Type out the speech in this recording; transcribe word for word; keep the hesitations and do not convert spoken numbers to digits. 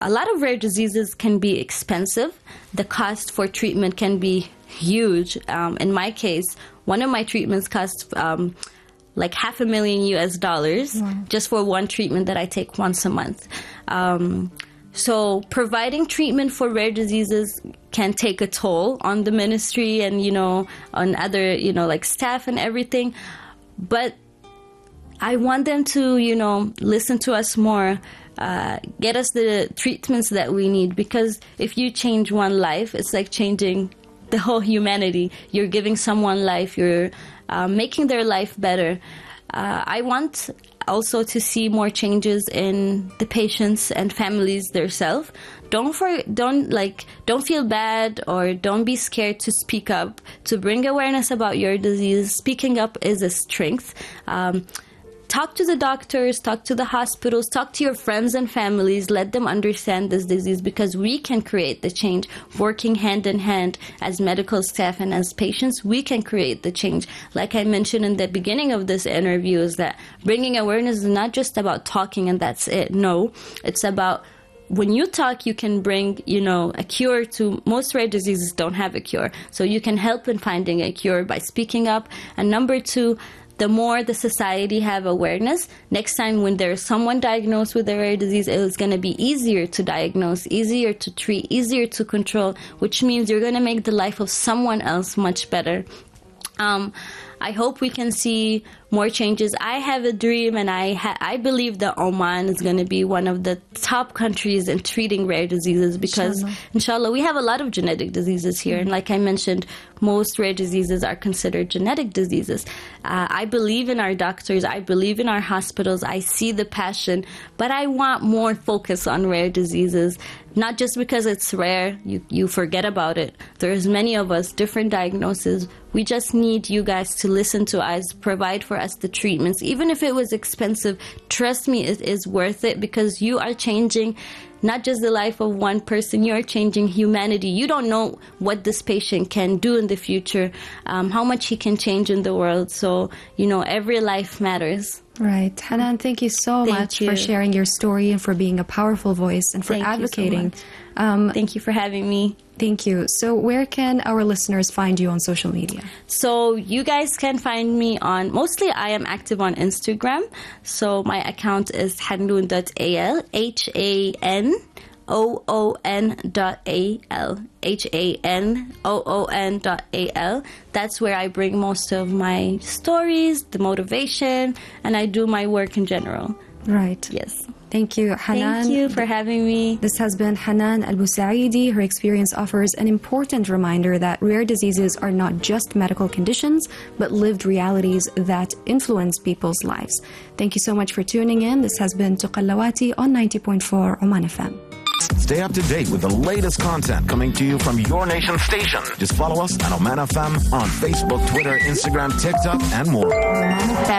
a lot of rare diseases can be expensive. The cost for treatment can be huge. Um, in my case, one of my treatments cost um, like half a million U S dollars wow. just for one treatment that I take once a month. Um, so providing treatment for rare diseases can take a toll on the ministry and, you know, on other, you know, like staff and everything. But I want them to, you know, listen to us more, uh, get us the treatments that we need, because if you change one life, it's like changing the whole humanity. You're giving someone life, you're uh, making their life better. Uh, I want also to see more changes in the patients and families themselves. Don't for, don't like don't feel bad or don't be scared to speak up, to bring awareness about your disease. Speaking up is a strength. Um, Talk to the doctors, talk to the hospitals, talk to your friends and families, let them understand this disease, because we can create the change. Working hand in hand as medical staff and as patients, we can create the change. Like I mentioned in the beginning of this interview, is that bringing awareness is not just about talking and that's it. No, it's about when you talk, you can bring, you know, a cure to most rare diseases don't have a cure. So you can help in finding a cure by speaking up. And number two, the more the society have awareness, next time when there's someone diagnosed with a rare disease, it's going to be easier to diagnose, easier to treat, easier to control, which means you're going to make the life of someone else much better. Um, I hope we can see more changes. I have a dream, and I ha- I believe that Oman is going to be one of the top countries in treating rare diseases, because, inshallah, inshallah we have a lot of genetic diseases here. Mm-hmm. And like I mentioned, most rare diseases are considered genetic diseases. Uh, I believe in our doctors. I believe in our hospitals. I see the passion, but I want more focus on rare diseases. Not just because it's rare, you, you forget about it. There's many of us, different diagnoses. We just need you guys to listen to us, provide for us the treatments. Even if it was expensive, trust me, it is worth it, because you are changing not just the life of one person, you are changing humanity. You don't know what this patient can do in the future, um, how much he can change in the world. So, you know, every life matters. Right. Hanan, thank you so thank much you. for sharing your story and for being a powerful voice and for thank advocating. You so um, thank you for having me. Thank you. So where can our listeners find you on social media? So you guys can find me on, mostly I am active on Instagram. So my account is hanoon dot a l, H A N O O N dot A L, H A N O O N dot A L. That's where I bring most of my stories, the motivation, and I do my work in general. Right. Yes. Thank you, Hanan. Thank you for having me. This has been Hanan Al-Bousaidi. Her experience offers an important reminder that rare diseases are not just medical conditions, but lived realities that influence people's lives. Thank you so much for tuning in. This has been Tuqallawati on ninety point four Oman F M. Stay up to date with the latest content coming to you from your nation station. Just follow us on Oman F M on Facebook, Twitter, Instagram, TikTok, and more.